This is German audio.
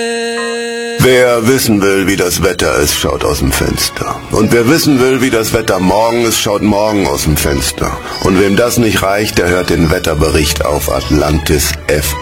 Wer wissen will, wie das Wetter ist, schaut aus dem Fenster. Und wer wissen will, wie das Wetter morgen ist, schaut morgen aus dem Fenster. Und wem das nicht reicht, der hört den Wetterbericht auf Atlantis FM.